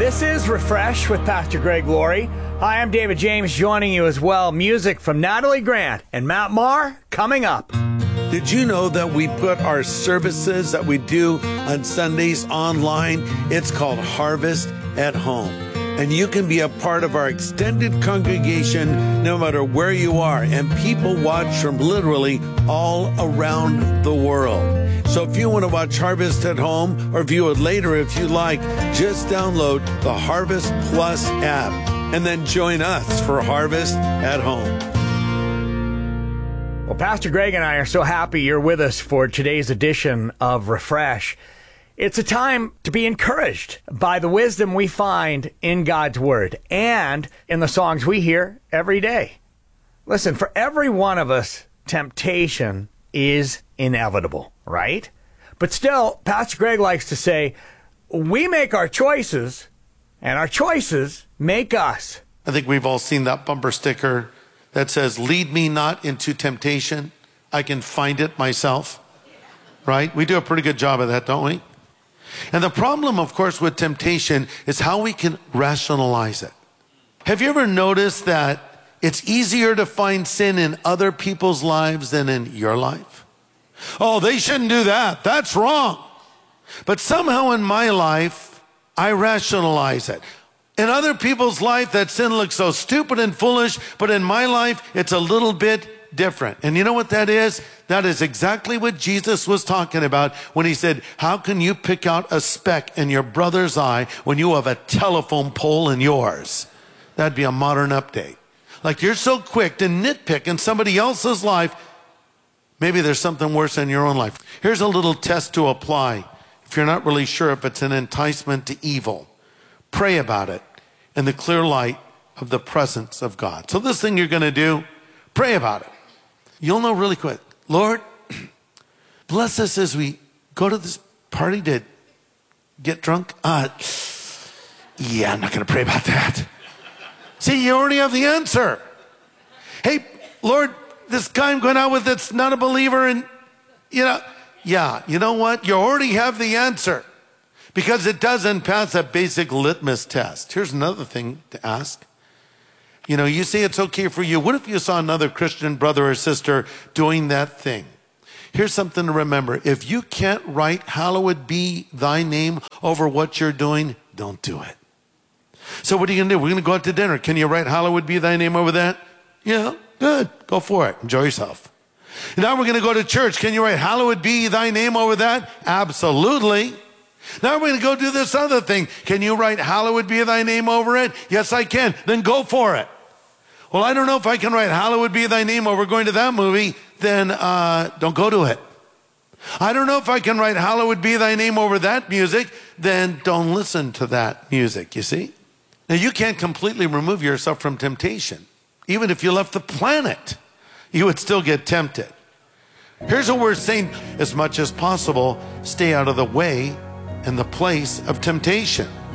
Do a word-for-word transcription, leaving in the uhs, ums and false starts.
This is Refresh with Pastor Greg Laurie. Hi, I'm David James, joining you as well. Music from Natalie Grant and Matt Maher coming up. Did you know that we put our services that we do on Sundays online? It's called Harvest at Home. And you can be a part of our extended congregation no matter where you are. And people watch from literally all around the world. So if you want to watch Harvest at Home or view it later if you like, just download the Harvest Plus app and then join us for Harvest at Home. Well, Pastor Greg and I are so happy you're with us for today's edition of Refresh. It's a time to be encouraged by the wisdom we find in God's Word and in the songs we hear every day. Listen, for every one of us, temptation is inevitable, right? But still, Pastor Greg likes to say, we make our choices, and our choices make us. I think we've all seen that bumper sticker that says, lead me not into temptation. I can find it myself, right? We do a pretty good job of that, don't we? And the problem, of course, with temptation is how we can rationalize it. Have you ever noticed that it's easier to find sin in other people's lives than in your life? Oh, they shouldn't do that. That's wrong. But somehow in my life, I rationalize it. In other people's life, that sin looks so stupid and foolish, but in my life, it's a little bit different. And you know what that is? That is exactly what Jesus was talking about when he said, how can you pick out a speck in your brother's eye when you have a telephone pole in yours? That'd be a modern update. Like you're so quick to nitpick in somebody else's life, maybe there's something worse in your own life. Here's a little test to apply. If you're not really sure if it's an enticement to evil, pray about it in the clear light of the presence of God. So this thing you're going to do, pray about it. You'll know really quick. Lord, bless us as we go to this party to get drunk. Uh, yeah, I'm not going to pray about that. See, you already have the answer. Hey, Lord, this guy I'm going out with that's not a believer, and, you know, yeah, you know what? You already have the answer because it doesn't pass a basic litmus test. Here's another thing to ask. You know, you say it's okay for you. What if you saw another Christian brother or sister doing that thing? Here's something to remember. If you can't write, hallowed be thy name over what you're doing, don't do it. So what are you going to do? We're going to go out to dinner. Can you write, hallowed be thy name over that? Yeah, good. Go for it. Enjoy yourself. Now we're going to go to church. Can you write, hallowed be thy name over that? Absolutely. Now we're going to go do this other thing. Can you write, hallowed be thy name over it? Yes, I can. Then go for it. Well, I don't know if I can write, hallowed be thy name over going to that movie. Then uh, don't go to it. I don't know if I can write, hallowed be thy name over that music. Then don't listen to that music, you see? Now, you can't completely remove yourself from temptation. Even if you left the planet, you would still get tempted. Here's what we're saying. As much as possible, stay out of the way and the place of temptation.